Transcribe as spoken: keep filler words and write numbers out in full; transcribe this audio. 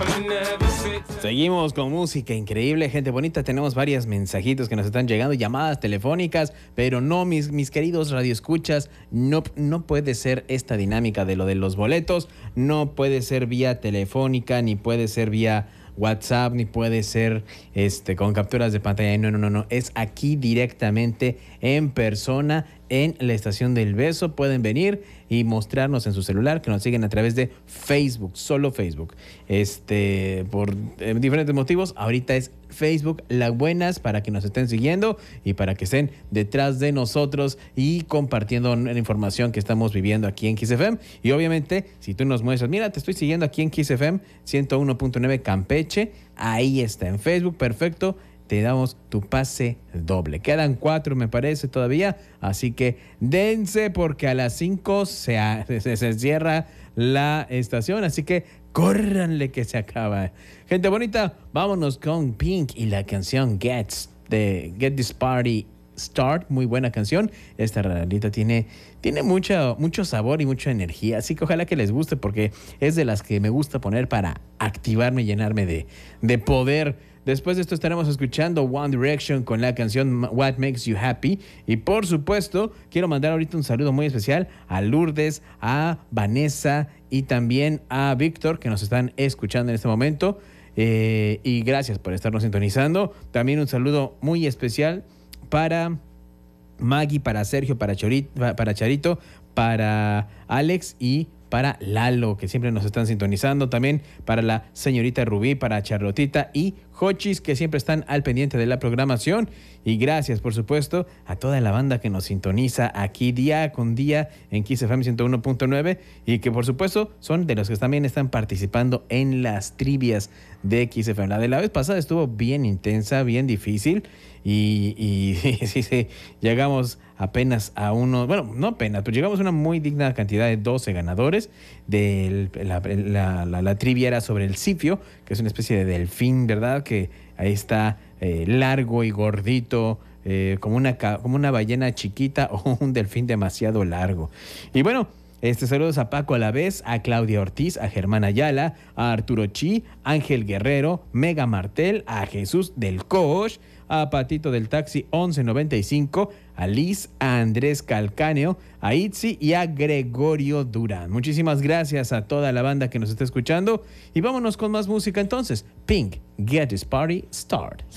Seguimos con música increíble, gente bonita. Tenemos varios mensajitos que nos están llegando, llamadas telefónicas, pero no, mis, mis queridos radioescuchas, no, no puede ser esta dinámica de lo de los boletos, no puede ser vía telefónica, ni puede ser vía WhatsApp, ni puede ser este con capturas de pantalla. No, no, no, no. Es aquí directamente en persona en la Estación del Beso. Pueden venir y mostrarnos en su celular que nos siguen a través de Facebook, solo Facebook. Este, por eh, diferentes motivos, ahorita es Facebook las buenas para que nos estén siguiendo y para que estén detrás de nosotros y compartiendo la información que estamos viviendo aquí en Kiss F M. Y obviamente, si tú nos muestras, mira, te estoy siguiendo aquí en Kiss F M ciento uno punto nueve Campeche, ahí está en Facebook, perfecto. Te damos tu pase doble. Quedan cuatro, me parece, todavía. Así que dense porque a las cinco se, se, se cierra la estación. Así que córranle que se acaba. Gente bonita, vámonos con Pink y la canción Gets de Get This Party Start. Muy buena canción. Esta realita tiene, tiene mucho, mucho sabor y mucha energía. Así que ojalá que les guste porque es de las que me gusta poner para activarme y llenarme de, de poder. Después de esto estaremos escuchando One Direction con la canción What Makes You Happy. Y por supuesto, quiero mandar ahorita un saludo muy especial a Lourdes, a Vanessa y también a Víctor, que nos están escuchando en este momento. Eh, y gracias por estarnos sintonizando. También un saludo muy especial para Maggie, para Sergio, para, Chorito, para Charito, para Alex y para Lalo, que siempre nos están sintonizando. También para la señorita Rubí, para Charlotita y Jochis, que siempre están al pendiente de la programación. Y gracias, por supuesto, a toda la banda que nos sintoniza aquí día con día en Kiss F M ciento uno punto nueve y que, por supuesto, son de los que también están participando en las trivias de Kiss F M. La de la vez pasada estuvo bien intensa, bien difícil y, y sí, sí, llegamos apenas a uno, bueno, no apenas, pero llegamos a una muy digna cantidad de doce ganadores. De la, la, la, la trivia era sobre el sifio, que es una especie de delfín, ¿verdad? Que ahí está eh, largo y gordito, eh, como, una, como una ballena chiquita o un delfín demasiado largo. Y bueno, este, saludos a Paco Alavés, a Claudia Ortiz, a Germán Ayala, a Arturo Chi, Ángel Guerrero, Mega Martel, a Jesús del Coach, a Patito del Taxi once noventa y cinco, a Liz, a Andrés Calcáneo, a Itzi y a Gregorio Durán. Muchísimas gracias a toda la banda que nos está escuchando y vámonos con más música entonces. Pink, Get This Party Start.